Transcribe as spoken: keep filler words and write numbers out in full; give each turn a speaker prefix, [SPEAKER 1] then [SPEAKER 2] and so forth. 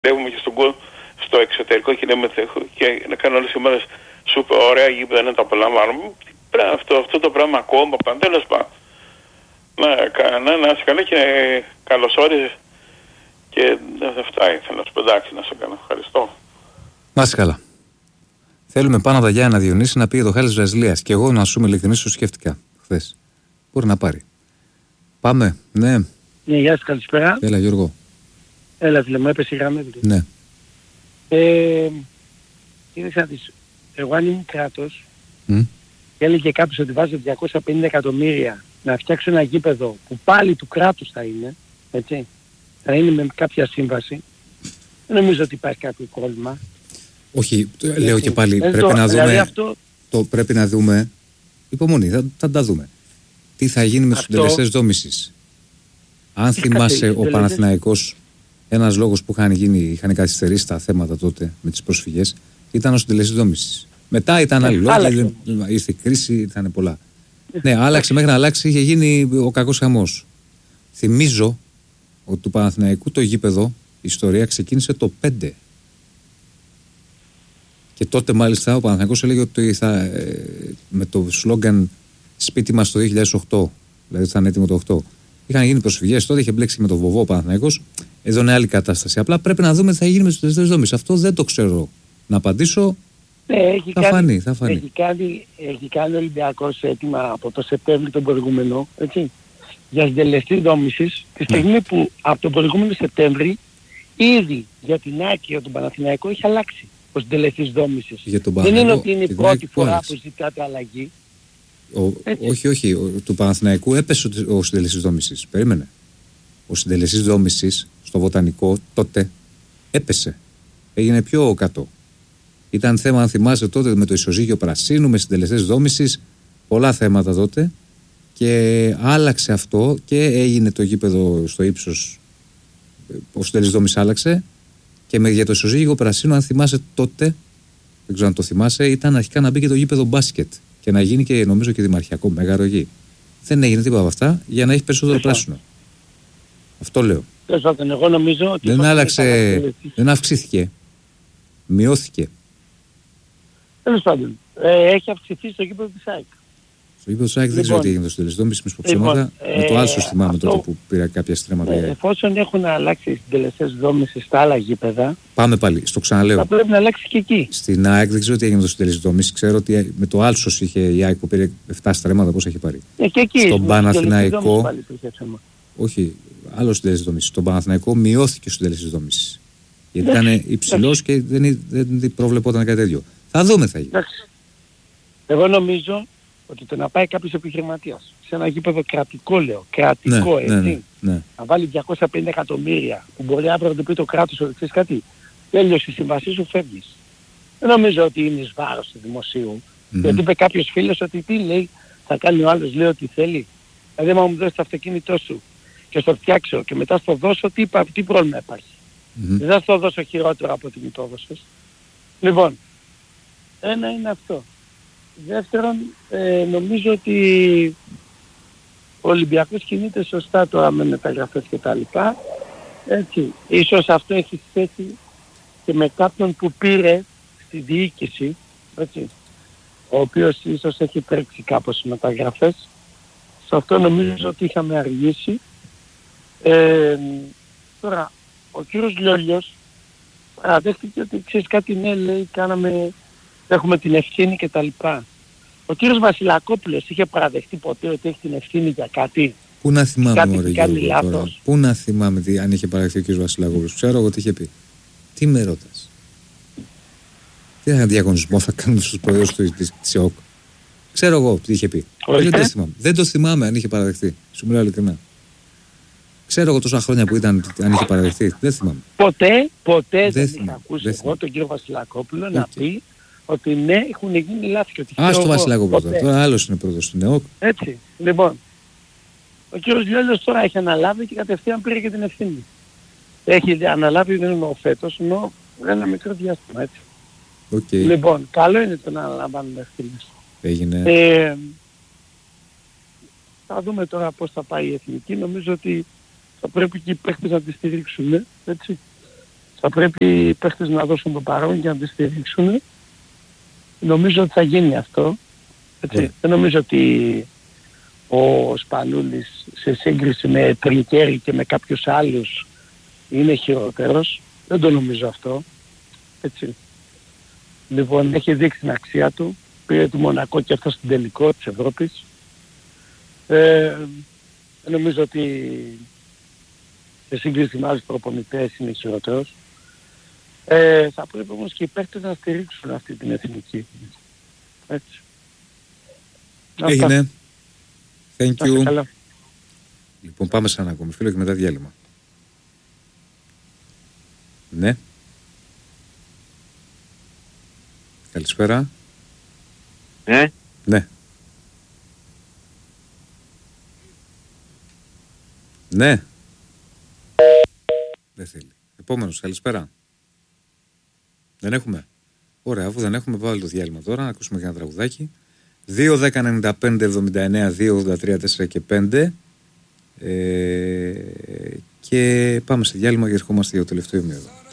[SPEAKER 1] Βλέπουμε και στον κόσμο στο εξωτερικό και, λέμε, και να κάνω όλες τις ημέρες σούπερ ωραία γήπεδα να τα απολαμβάνουμε. Αυτό, αυτό το πράγμα ακόμα παντέλος πά. Να, να, να είσαι καλά και καλώς όριζες. Και αυτά ήθελα να σου πω. Εντάξει, να σε κάνω. Ευχαριστώ.
[SPEAKER 2] Να είσαι καλά. Θέλουμε πάνω από τα Γιάννα Διονύση να πει το Χάλης Βραζιλίας. Και εγώ να σου είμαι ειλικρινής, το σκέφτηκα χθες. Μπορεί να πάρει. Πάμε, ναι.
[SPEAKER 3] Ναι, γεια σας, καλησπέρα.
[SPEAKER 2] Έλα, Γιώργο.
[SPEAKER 3] Έλα, φίλε μου, έπεσε η γραμμή.
[SPEAKER 2] Ναι.
[SPEAKER 3] Ε, είδες να δεις, εγώ αν ήμουν κράτος mm. και έλεγε κάποιος ότι βάζω διακόσια πενήντα εκατομμύρια να φτιάξω ένα γήπεδο που πάλι του κράτους θα είναι, έτσι, θα είναι με κάποια σύμβαση, δεν νομίζω ότι υπάρχει κάποιο πρόβλημα.
[SPEAKER 2] Όχι, έτσι, λέω και πάλι,
[SPEAKER 3] έτσι,
[SPEAKER 2] πρέπει
[SPEAKER 3] το,
[SPEAKER 2] να δούμε,
[SPEAKER 3] δηλαδή αυτό...
[SPEAKER 2] το πρέπει να δούμε, υπομονή, θα, θα τα δούμε. Τι θα γίνει με αυτό... τους συντελεστές δόμησης. Αν θυμάσαι ο Παναθηναϊκός, ένας λόγος που είχαν, γίνει, είχαν καθυστερήσει τα θέματα τότε με τις προσφυγές, ήταν ο συντελεστής δόμησης. Μετά ήταν άλλοι λόγοι, ήρθε η κρίση, ήταν πολλά. Ναι, άλλαξε, μέχρι να αλλάξει είχε γίνει ο κακός χαμός. Θυμίζω ότι του Παναθηναϊκού το γήπεδο, η ιστορία ξεκίνησε το πέντε. Και τότε μάλιστα ο Παναθηναϊκός έλεγε ότι θα, ε, με το σλόγγαν σπίτι μας το δύο χιλιάδες οκτώ, δηλαδή ήταν έτοιμο το οκτώ, είχαν γίνει προσφυγές, τότε είχε μπλέξει με τον βοβό ο Παναθηναϊκός. Εδώ είναι άλλη κατάσταση. Απλά πρέπει να δούμε τι θα γίνει με τους συντελεστές δόμησης. Αυτό δεν το ξέρω. Να απαντήσω.
[SPEAKER 3] Ναι, έχει
[SPEAKER 2] θα,
[SPEAKER 3] κάνει,
[SPEAKER 2] φανεί, θα φανεί.
[SPEAKER 3] Έχει κάνει, έχει κάνει ο Ολυμπιακός έτοιμα από το Σεπτέμβριο τον προηγούμενο, έτσι, για συντελεστή δόμησης, τη στιγμή ναι. που από τον προηγούμενο Σεπτέμβρη ήδη για την ΑΕΚ και για τον Παναθηναϊκό έχει αλλάξει ο συντελεστής δόμησης. Δεν είναι ότι είναι η πρώτη φορά που ζητάτε αλλαγή.
[SPEAKER 2] Ο, όχι, όχι. Ο, του Παναθηναϊκού έπεσε ο, ο συντελεστής δόμησης. Περίμενε. Ο συντελεστής δόμησης στο Βοτανικό τότε έπεσε. Έγινε πιο κάτω. Ήταν θέμα, αν θυμάσαι τότε, με το ισοζύγιο πρασίνου, με συντελεστές δόμησης, πολλά θέματα τότε. Και άλλαξε αυτό και έγινε το γήπεδο στο ύψος. Ο συντελεστής δόμησης άλλαξε. Και με, για το ισοζύγιο πρασίνου, αν θυμάσαι τότε, δεν ξέρω αν το θυμάσαι, ήταν αρχικά να μπει και το γήπεδο μπάσκετ. Και να γίνει και νομίζω και δημαρχιακό μέγαρο γη. Δεν έγινε τίποτα από αυτά για να έχει περισσότερο πράσινο. Αυτό λέω.
[SPEAKER 3] Εγώ νομίζω ότι
[SPEAKER 2] δεν άλλαξε, δεν αυξήθηκε. Μειώθηκε.
[SPEAKER 3] Τέλος πάντων, ε, έχει αυξηθεί στο γήπεδο της ΑΕΚ.
[SPEAKER 2] Στο γήπεδο της ΑΕΚ λοιπόν, δεν ξέρω τι έγινε στο συντελεστή δόμησης, με υποψέματα. Ε, με το Άλσος θυμάμαι αυτό, τότε που πήρα κάποια στρέμματα.
[SPEAKER 3] Ε, εφόσον έχουν αλλάξει οι συντελεστές δόμησης στα άλλα γήπεδα.
[SPEAKER 2] Πάμε πάλι, στο ξαναλέω.
[SPEAKER 3] Θα πρέπει να αλλάξει και εκεί.
[SPEAKER 2] Στην ΑΕΚ δεν ξέρω τι έγινε το συντελεστή δόμησης. Ξέρω ότι με το Άλσος είχε η ΑΕΚ που πήρε επτά στρέμματα, πώς έχει πάρει.
[SPEAKER 3] Ε, και εκεί.
[SPEAKER 2] Στον Παναθηναϊκό. Όχι, άλλο συντελεστή δόμησης. Στον Παναθηναϊκό μειώθηκε ο συντελεστής δόμησης. Γιατί ήταν υψηλός και δεν, δεν προβλεπόταν κάτι τέτοιο. Θα δούμε θα γίνει.
[SPEAKER 3] Εγώ νομίζω ότι το να πάει κάποιος επιχειρηματίας σε ένα γήπεδο κρατικό, λέω, κρατικό,
[SPEAKER 2] ναι,
[SPEAKER 3] έτσι,
[SPEAKER 2] ναι, ναι.
[SPEAKER 3] να βάλει διακόσια πενήντα εκατομμύρια που μπορεί αύριο να το πει το κράτος ότι ξέρεις κάτι, τέλειωσε η συμβασή σου, φεύγεις. Δεν νομίζω ότι είναι εις βάρος του δημοσίου. Mm-hmm. Γιατί είπε κάποιος φίλος ότι τι λέει, θα κάνει ο άλλος, λέει ότι θέλει. Δηλαδή, άμα μου δώσει το αυτοκίνητό σου και στο φτιάξω και μετά στο δώσω, τι, τι πρόβλημα υπάρχει. Mm-hmm. Δεν θα στο δώσω χειρότερο από ό,τι μου το έδωσες. Λοιπόν, ένα είναι αυτό. Δεύτερον, ε, νομίζω ότι ο Ολυμπιακός κινείται σωστά τώρα με μεταγραφές και τα λοιπά. Έτσι, ίσως αυτό έχει σχέση και με κάποιον που πήρε στη διοίκηση, έτσι, ο οποίος ίσως έχει τρέξει κάπως στις μεταγραφές. Σε αυτό νομίζω ότι είχαμε αργήσει. Ε, τώρα, ο κύριος Λιόλιος παραδέχτηκε ότι ξέρεις κάτι, ναι, λέει, κάναμε, έχουμε την ευθύνη και τα λοιπά. Ο κύριος Βασιλακόπουλος είχε παραδεχτεί ποτέ ότι έχει την ευθύνη για κάτι?
[SPEAKER 2] Πού να θυμάμαι,
[SPEAKER 3] κάτι
[SPEAKER 2] ωραία,
[SPEAKER 3] κάνει
[SPEAKER 2] Γιώργο,
[SPEAKER 3] λάθος.
[SPEAKER 2] Τώρα. Πού να θυμάμαι τι, αν είχε παραδεχτεί ο κύριος Βασιλακόπουλος. Ξέρω εγώ τι είχε πει. Τι με ρωτάς. Τι θα διαγωνισμό θα κάνουμε στους προϊόντες της ΕΟΚ. Ξέρω εγώ τι είχε πει. Δεν το θυμάμαι. Δεν το θυμάμαι αν είχε παραδεχτεί. Σου μιλάω ειλικρινά. Ξέρω εγώ τόσα χρόνια που ήταν αν είχε παραδεχτεί. Δεν θυμάμαι.
[SPEAKER 3] Ποτέ, ποτέ δεν,
[SPEAKER 2] δεν
[SPEAKER 3] είχα ακούσει
[SPEAKER 2] δεν
[SPEAKER 3] εγώ τον κύριο Βασιλακόπουλο okay. να πει ότι ναι, έχουν γίνει λάθη και ότι
[SPEAKER 2] Α, στο Βασιλακόπουλο. Τώρα άλλος είναι πρώτος στην ΕΟΚ.
[SPEAKER 3] Έτσι. Λοιπόν, ο κύριος Λιόλιος τώρα έχει αναλάβει και κατευθείαν πήρε και την ευθύνη. Έχει αναλάβει, δεν εννοώ φέτος, εννοώ ένα μικρό διάστημα, έτσι.
[SPEAKER 2] Okay.
[SPEAKER 3] Λοιπόν, καλό είναι το να αναλαμβάνουμε ευθύνες.
[SPEAKER 2] Έγινε.
[SPEAKER 3] Ε, θα δούμε τώρα πώς θα πάει η εθνική. Νομίζω ότι θα πρέπει και οι παίχτες να τη στηρίξουν, έτσι. θα πρέπει οι παίχτες να δώσουν το παρόν και να τη στηρίξουν. Νομίζω ότι θα γίνει αυτό. Έτσι. Yeah. Δεν νομίζω ότι ο Σπανούλης σε σύγκριση με Τρικέρι και με κάποιους άλλους είναι χειρότερος. Δεν το νομίζω αυτό. Έτσι. Λοιπόν, έχει δείξει την αξία του. Πήρε τη Μονακό και αυτό στην τελικό της Ευρώπης. Ε, νομίζω ότι σε σύγκριση με άλλους προπονητές είναι χειρότερος. Ε, θα πρέπει όμως και οι παίκτες να στηρίξουν αυτή την εθνική. Έτσι.
[SPEAKER 2] Έγινε. Thank you.
[SPEAKER 3] Καλά.
[SPEAKER 2] Λοιπόν, πάμε σε ένα ακόμη φίλο και μετά διάλειμμα. Ναι. Καλησπέρα.
[SPEAKER 4] Ναι.
[SPEAKER 2] Ναι. Ναι. Δεν θέλει. Επόμενος, καλησπέρα. Δεν έχουμε. Ωραία, αφού δεν έχουμε, βάλει το διάλειμμα τώρα, να ακούσουμε και ένα τραγουδάκι. δύο δέκα ενενήντα πέντε εβδομήντα εννέα δύο ογδόντα τρία τέσσερα και πέντε. Ε, και πάμε σε διάλειμμα και ερχόμαστε για το τελευταίο ημίωρο.